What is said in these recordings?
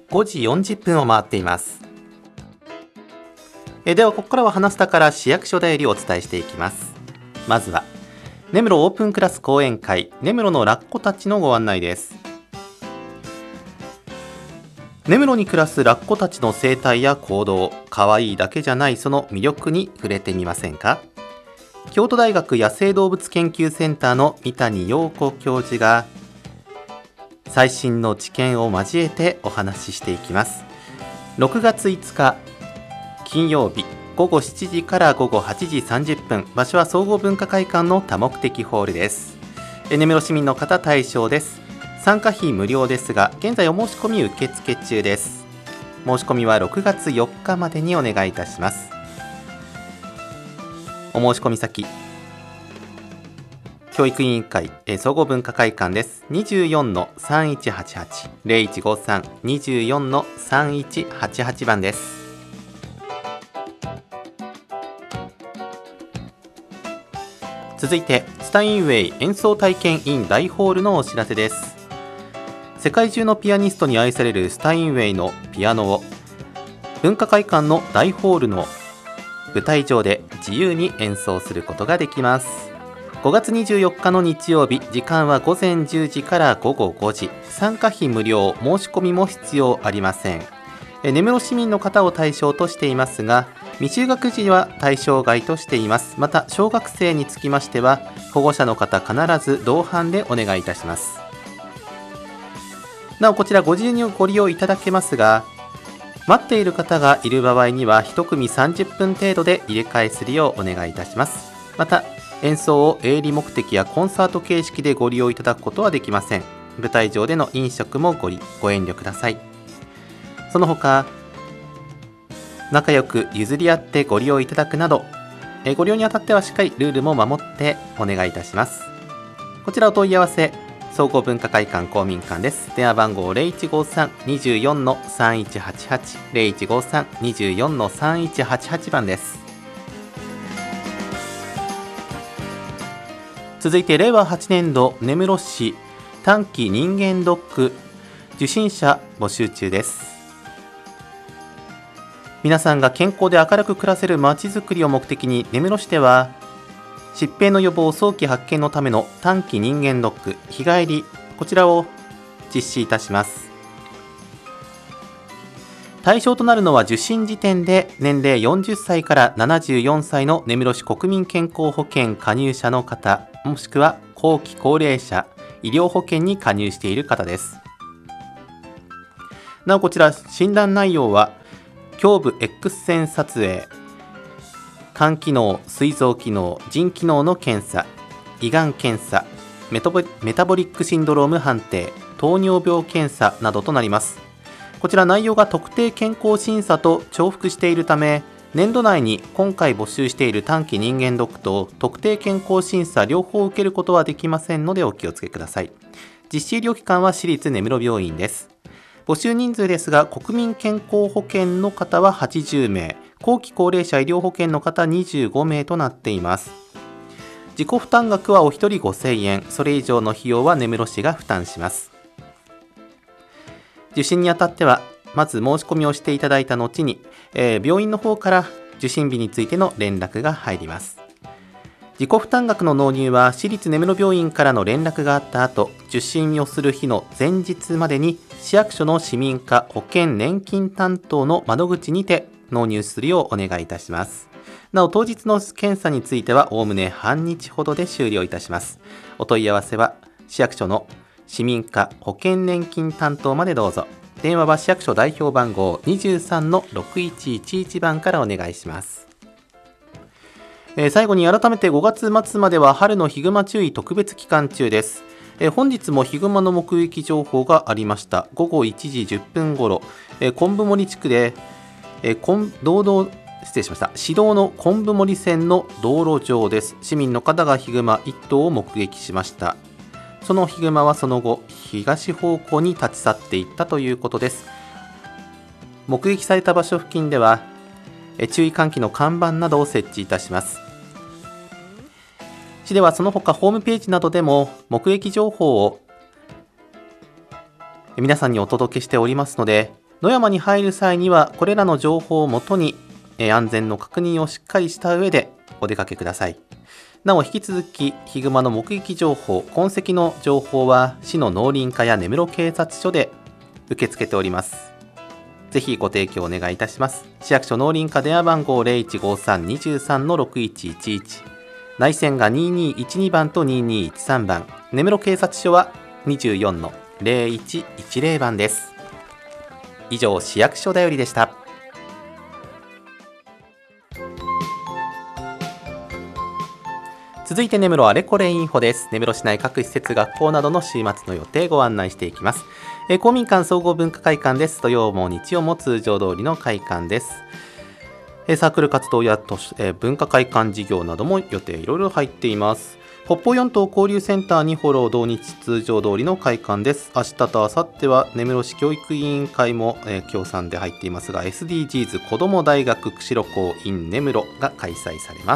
5時40分を回っています。ではここからは花スタから市役所だよりお伝えしていきます。まずは根室オープンクラス講演会、根室のラッコたちのご案内です。根室に暮らすラッコたちの生態や行動、可愛いだけじゃないその魅力に触れてみませんか。京都大学野生動物研究センターの三谷陽子教授が最新の知見を交えてお話ししていきます。6月5日金曜日午後7時から午後8時30分、場所は総合文化会館の多目的ホールです。根室市民の方対象です。参加費無料ですが、現在お申し込み受付中です。申し込みは6月4日までにお願いいたします。お申し込み先、教育委員会総合文化会館です。 24-3188 0153 24-3188 番です。続いてスタインウェイ演奏体験 in 大ホールのお知らせです。世界中のピアニストに愛されるスタインウェイのピアノを文化会館の大ホールの舞台上で自由に演奏することができます。5月24日の日曜日、時間は午前10時から午後5時、参加費無料、申し込みも必要ありません。根室市民の方を対象としていますが、未就学児は対象外としています。また小学生につきましては保護者の方必ず同伴でお願いいたします。なおこちらご自由にご利用いただけますが、待っている方がいる場合には1組30分程度で入れ替えするようお願いいたします。また演奏を営利目的やコンサート形式でご利用いただくことはできません。舞台上での飲食もご遠慮ください。その他仲良く譲り合ってご利用いただくなど、ご利用にあたってはしっかりルールも守ってお願いいたします。こちらお問い合わせ総合文化会館公民館です。電話番号 0153-24-3188 0153-24-3188 番です。続いて令和8年度根室市短期人間ドック受診者募集中です。皆さんが健康で明るく暮らせるまちづくりを目的に、根室市では疾病の予防早期発見のための短期人間ドック日帰り、こちらを実施いたします。対象となるのは受診時点で年齢40歳から74歳の根室市国民健康保険加入者の方、もしくは後期高齢者医療保険に加入している方です。なおこちら診断内容は胸部 X 線撮影、肝機能、膵臓機能、腎機能の検査、胃がん検査、メタボリックシンドローム判定、糖尿病検査などとなります。こちら内容が特定健康審査と重複しているため、年度内に今回募集している短期人間ドックと特定健康審査両方受けることはできませんのでお気をつけください。実施医療機関は私立根室病院です。募集人数ですが、国民健康保険の方は80名、後期高齢者医療保険の方25名となっています。自己負担額はお一人5000円、それ以上の費用は根室市が負担します。受診にあたってはまず申し込みをしていただいた後に、病院の方から受診日についての連絡が入ります。自己負担額の納入は私立根室病院からの連絡があった後、受診をする日の前日までに市役所の市民課保険年金担当の窓口にて納入するようお願いいたします。なお当日の検査についてはおおむね半日ほどで終了いたします。お問い合わせは市役所の市民課保険年金担当までどうぞ。電話は市役所代表番号 23-6111 番からお願いします。最後に改めて5月末までは春のヒグマ注意特別期間中です。本日もヒグマの目撃情報がありました。午後1時10分ごろ、昆布森地区で市道の昆布森線の道路上です。市民の方がヒグマ1頭を目撃しました。そのヒグマはその後東方向に立ち去っていったということです。目撃された場所付近では注意喚起の看板などを設置いたします。市ではその他ホームページなどでも目撃情報を皆さんにお届けしておりますので、 野山に入る際にはこれらの情報をもとに安全の確認をしっかりした上でお出かけください。なお引き続きヒグマの目撃情報、痕跡の情報は市の農林課や根室警察署で受け付けております。ぜひご提供お願いいたします。市役所農林課電話番号 0153-23-6111、内線が2212番と2213番、根室警察署は 24-0110 番です。以上、市役所だよりでした。続いて根室あれこれインフォです。根室市内各施設、学校などの週末の予定ご案内していきます。公民館総合文化会館です。土曜も日曜も通常通りの会館です。サークル活動や文化会館事業なども予定いろいろ入っています。北方四島交流センターにフォロー同日通常通りの会館です。明日と明後日は根室市教育委員会も協賛で入っていますが、 SDGs 子ども大学釧路校 in 根室が開催されます。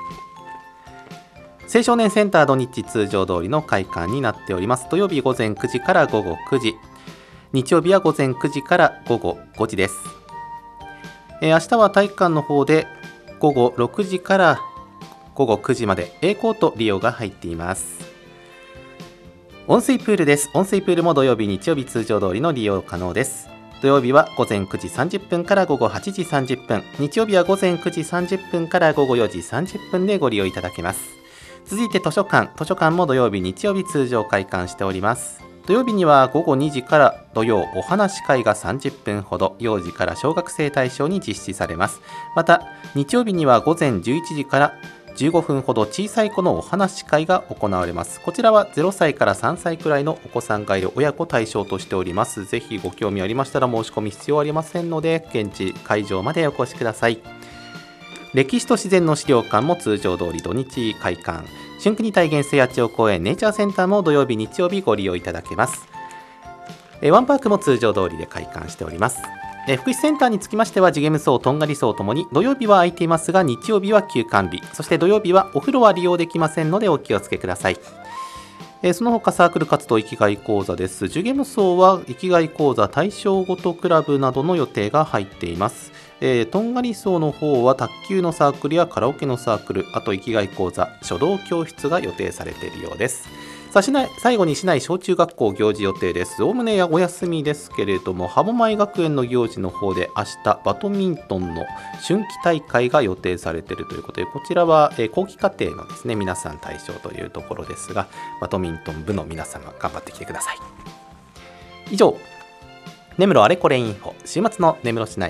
青少年センター土日通常通りの開館になっております。土曜日午前9時から午後9時、日曜日は午前9時から午後5時です。明日は体育館の方で午後6時から午後9時まで A コート利用が入っています。温水プールです。温水プールも土曜日日曜日通常通りの利用可能です。土曜日は午前9時30分から午後8時30分、日曜日は午前9時30分から午後4時30分でご利用いただけます。続いて図書館も土曜日日曜日通常開館しております。土曜日には午後2時から土曜お話会が30分ほど、幼児から小学生対象に実施されます。また日曜日には午前11時から15分ほど小さい子のお話会が行われます。こちらは0歳から3歳くらいのお子さんがいる親子対象としております。ぜひご興味ありましたら申し込み必要ありませんので、現地会場までお越しください。歴史と自然の資料館も通常通り土日開館。春国体現瀬谷町公園ネイチャーセンターも土曜日日曜日ご利用いただけます。ワンパークも通常通りで開館しております。福祉センターにつきましてはジゲム層とんがり層ともに土曜日は空いていますが、日曜日は休館日、そして土曜日はお風呂は利用できませんのでお気をつけください。その他サークル活動生きがい講座です。ジュゲム層は生きがい講座対象ごとクラブなどの予定が入っています。とんがり層の方は卓球のサークルやカラオケのサークル、あと生きがい講座、書道教室が予定されているようです。さあ最後に市内小中学校行事予定です。おおむねお休みですけれども、歯舞学園の行事の方で明日バドミントンの春季大会が予定されているということで、こちらは後期課程のですね皆さん対象というところですが、バドミントン部の皆様頑張ってきてください。以上、根室あれこれインフォ、週末の根室市内